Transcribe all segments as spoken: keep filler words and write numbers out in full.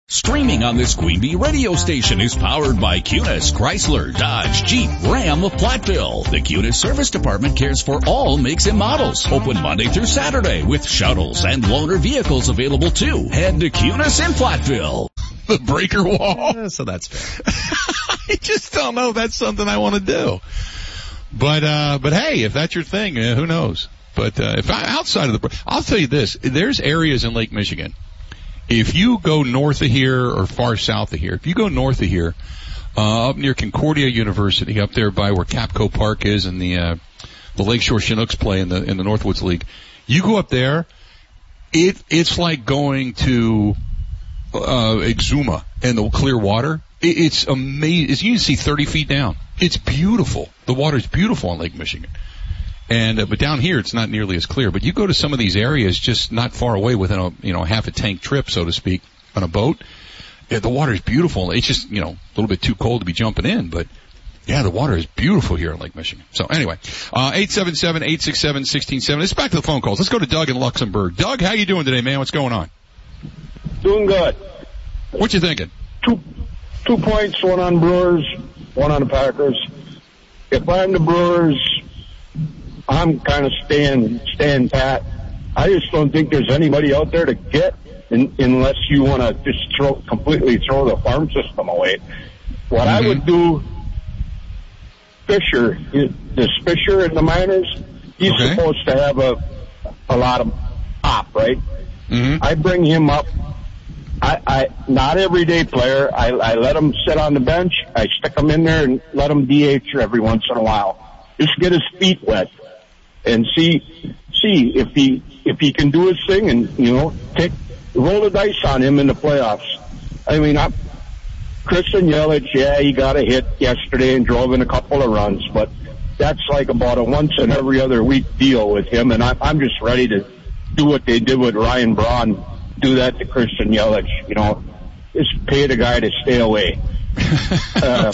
Streaming on this Queen Bee radio station is powered by Cunis, Chrysler, Dodge, Jeep, Ram of Platteville. The Cunis Service Department cares for all makes and models. Open Monday through Saturday with shuttles and loaner vehicles available too. Head to Cunis in Platteville. The breaker wall. Yeah, so that's fair. I just don't know if that's something I want to do. But, uh, but hey, if that's your thing, uh, who knows? But, uh, if I, outside of the, I'll tell you this, there's areas in Lake Michigan. If you go north of here or far south of here, if you go north of here, uh, up near Concordia University, up there by where Capco Park is and the, uh, the Lakeshore Chinooks play in the, in the Northwoods League, you go up there, it, it's like going to, uh, Exuma and the clear water. It, it's amazing. You can see thirty feet down. It's beautiful. The water's beautiful on Lake Michigan. And, uh, but down here, it's not nearly as clear. But you go to some of these areas just not far away within a, you know, half a tank trip, so to speak, on a boat. Yeah, the water is beautiful. It's just, you know, a little bit too cold to be jumping in, but yeah, the water is beautiful here in Lake Michigan. So anyway, uh, eight seven seven, eight six seven, one six seven zero. Let's back to the phone calls. Let's go to Doug in Luxembourg. Doug, how you doing today, man? What's going on? Doing good. What you thinking? Two, two points, one on Brewers, one on the Packers. If I'm the Brewers, I'm kind of staying, staying pat. I just don't think there's anybody out there to get in, unless you want to just throw, completely throw the farm system away. What mm-hmm. I would do, Fisher, this Fisher in the minors, he's okay. supposed to have a, a lot of pop, right? Mm-hmm. I bring him up. I, I, not everyday player. I, I let him sit on the bench. I stick him in there and let him D H every once in a while. Just get his feet wet. And see, see if he, if he can do his thing and, you know, take, roll the dice on him in the playoffs. I mean, I'm, Christian Yelich, yeah, he got a hit yesterday and drove in a couple of runs, but that's like about a once in every other week deal with him, and I'm, I'm just ready to do what they did with Ryan Braun, do that to Christian Yelich, you know, just pay the guy to stay away. uh,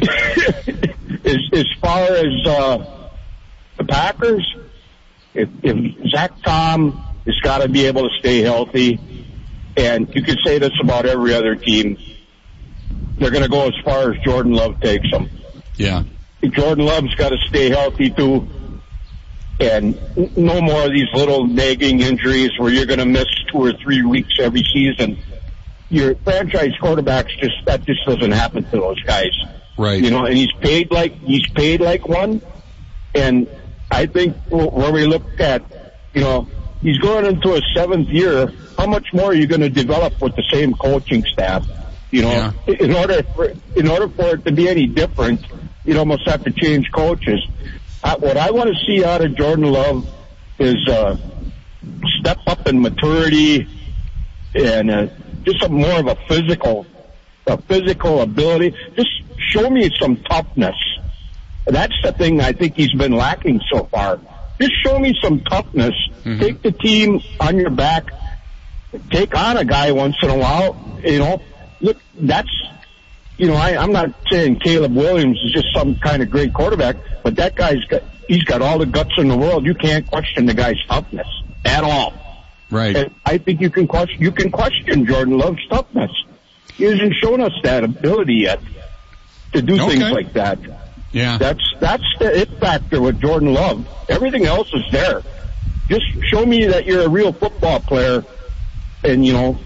as, as far as, uh, the Packers, if, if Zach Tom has got to be able to stay healthy, and you could say this about every other team, they're going to go as far as Jordan Love takes them. Yeah. Jordan Love's got to stay healthy too, and no more of these little nagging injuries where you're going to miss two or three weeks every season. Your franchise quarterbacks just, that just doesn't happen to those guys. Right. You know, and he's paid like, he's paid like one, and I think where we look at, you know, he's going into a seventh year. How much more are you going to develop with the same coaching staff? You know, yeah. in order for, in order for it to be any different, you'd almost have to change coaches. Uh, what I want to see out of Jordan Love is uh, step up in maturity and uh, just a more of a physical, a physical ability. Just show me some toughness. That's the thing I think he's been lacking so far. Just show me some toughness. Mm-hmm. Take the team on your back. Take on a guy once in a while. You know, look, that's, you know, I, I'm not saying Caleb Williams is just some kind of great quarterback, but that guy's got, he's got all the guts in the world. You can't question the guy's toughness at all. Right. And I think you can question, you can question Jordan Love's toughness. He hasn't shown us that ability yet to do okay. things like that. Yeah. That's, that's the it factor with Jordan Love. Everything else is there. Just show me that you're a real football player and, you know,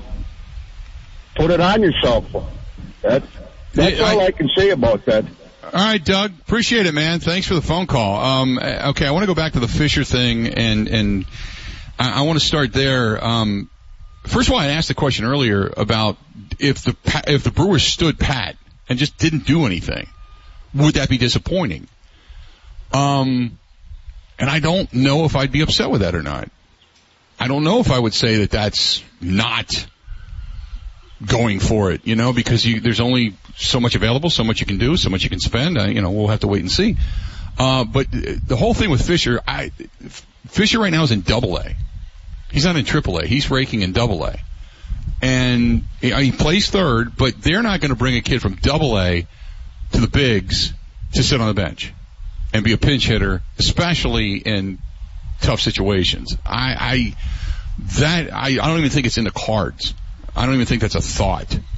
put it on yourself. That's, that's yeah, all I, I can say about that. All right, Doug. Appreciate it, man. Thanks for the phone call. Um, okay, I want to go back to the Fisher thing, and, and I, I want to start there. Um, first of all, I asked the question earlier about if the, if the Brewers stood pat and just didn't do anything, would that be disappointing? Um, and I don't know if I'd be upset with that or not. I don't know if I would say that that's not going for it, you know, because you, there's only so much available, so much you can do, so much you can spend. Uh, you know, we'll have to wait and see. Uh, but the whole thing with Fisher, I, Fisher right now is in Double A. He's not in Triple A. He's raking in Double A. And you know, he plays third, but they're not going to bring a kid from Double A to the bigs to sit on the bench and be a pinch hitter, especially in tough situations. I, I, that, I, I don't even think it's in the cards. I don't even think that's a thought.